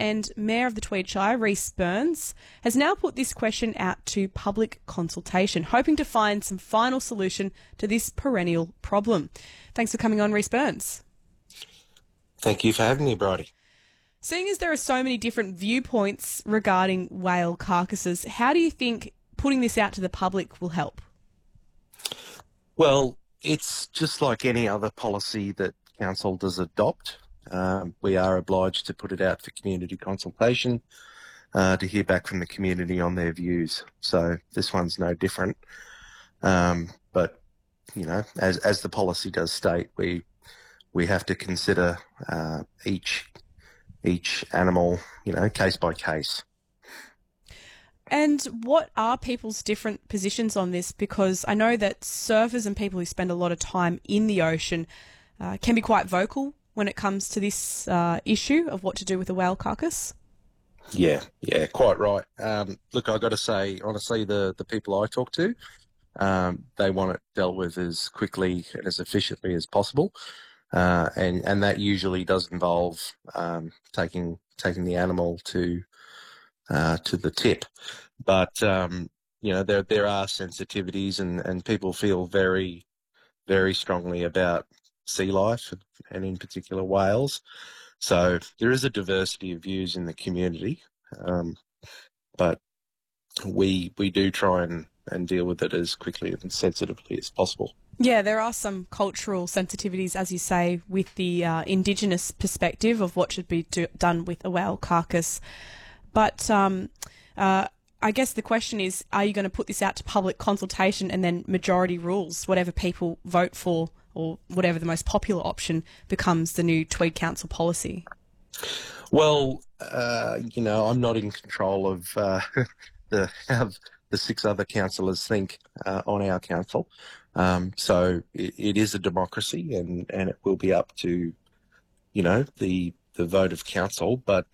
and Mayor of the Tweed Shire, Rhys Burns, has now put this question out to public consultation, hoping to find some final solution to this perennial problem. Thanks for coming on, Rhys Burns. Thank you for having me, Bridie. Seeing as there are so many different viewpoints regarding whale carcasses, how do you think putting this out to the public will help? Well, it's just like any other policy that council does adopt. We are obliged to put it out for community consultation to hear back from the community on their views. So this one's no different. But, you know, as the policy does state, we have to consider each animal, you know, case by case. And what are people's different positions on this? Because I know that surfers and people who spend a lot of time in the ocean can be quite vocal when it comes to this issue of what to do with a whale carcass. Yeah, quite right. Look, I've got to say, honestly, the people I talk to, they want it dealt with as quickly and as efficiently as possible. And that usually does involve taking the animal to the tip. But, you know, there are sensitivities and people feel very, very strongly about sea life and in particular whales. So there is a diversity of views in the community, but we do try and deal with it as quickly and sensitively as possible. Yeah, there are some cultural sensitivities, as you say, with the Indigenous perspective of what should be done with a whale carcass. But I guess the question is, are you going to put this out to public consultation and then majority rules, whatever people vote for or whatever the most popular option becomes the new Tweed Council policy? Well, you know, I'm not in control of how the 6 other councillors think on our council. So it is a democracy and it will be up to, you know, the vote of council. But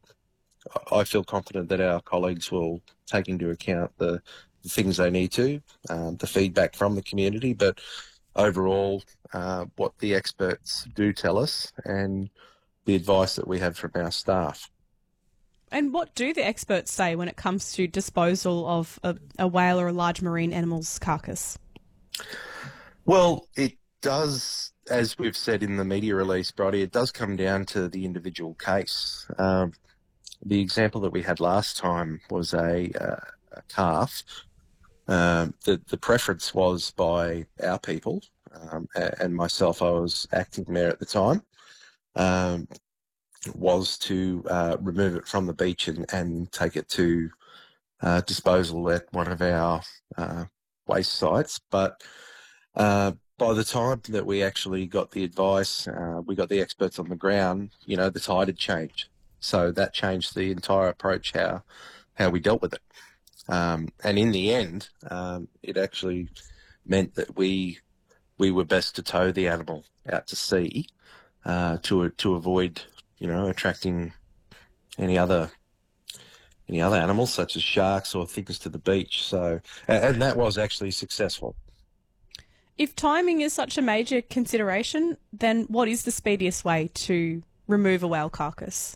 I feel confident that our colleagues will take into account the things they need to, the feedback from the community, but overall what the experts do tell us and the advice that we have from our staff. And what do the experts say when it comes to disposal of a whale or a large marine animal's carcass? Well, it does, as we've said in the media release, Brodie, it does come down to the individual case. The example that we had last time was a calf. The preference was by our people, and myself, I was acting mayor at the time, was to remove it from the beach and take it to disposal at one of our waste sites. But by the time that we actually got the advice, we got the experts on the ground, you know, the tide had changed. So that changed the entire approach, how we dealt with it. And in the end, it actually meant that we were best to tow the animal out to sea to avoid, you know, attracting any other animals such as sharks or things to the beach. So, and that was actually successful. If timing is such a major consideration, then what is the speediest way to remove a whale carcass?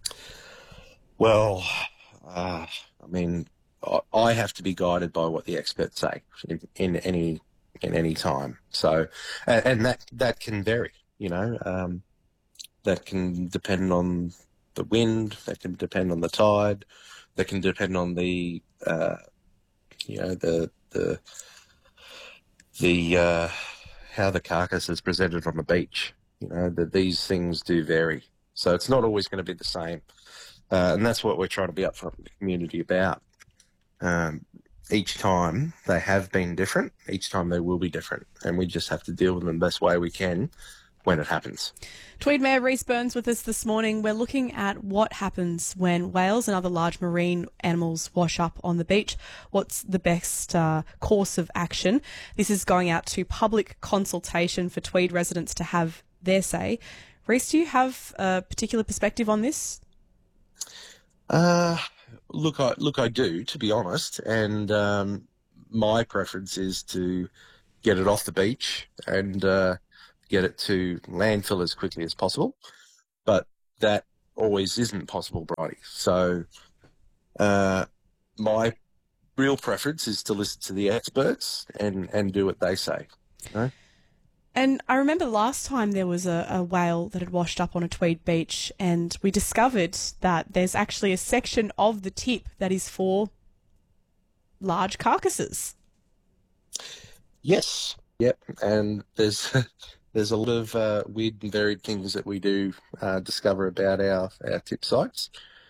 Well, I mean, I have to be guided by what the experts say in any time. So, and that can vary. You know, that can depend on the wind. That can depend on the tide. That can depend on the you know, the how the carcass is presented on the beach. You know, that these things do vary. So it's not always going to be the same. And that's what we're trying to be upfront with the community about. Each time they have been different, each time they will be different, and we just have to deal with them the best way we can when it happens. Tweed Mayor Rhys Burns with us this morning. We're looking at what happens when whales and other large marine animals wash up on the beach. What's the best course of action? This is going out to public consultation for Tweed residents to have their say. Rhys, do you have a particular perspective on this? Look, I do, to be honest, and my preference is to get it off the beach and get it to landfill as quickly as possible. But that always isn't possible, Bridie. So my real preference is to listen to the experts and do what they say. You know? And I remember last time there was a whale that had washed up on a Tweed beach, and we discovered that there's actually a section of the tip that is for large carcasses. Yes. Yep. And there's a lot of weird and varied things that we do discover about our tip sites.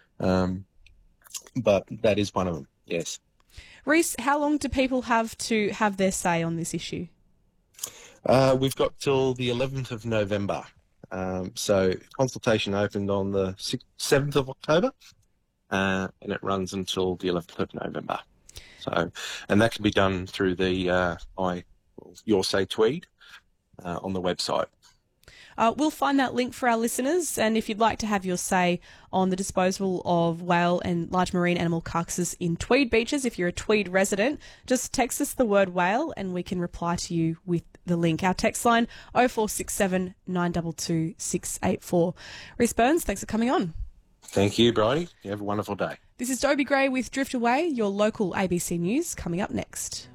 But that is one of them, yes. Reece, how long do people have to have their say on this issue? We've got till the 11th of November. So consultation opened on the 7th of October, and it runs until the 11th of November. So, and that can be done through the Your Say Tweed on the website. We'll find that link for our listeners, and if you'd like to have your say on the disposal of whale and large marine animal carcasses in Tweed beaches, if you're a Tweed resident, just text us the word whale and we can reply to you with the link. Our text line 0467 922 684. Reece Burns, thanks for coming on. Thank you, Bridie. You have a wonderful day. This is Dobie Gray with Drift Away, your local ABC News, coming up next.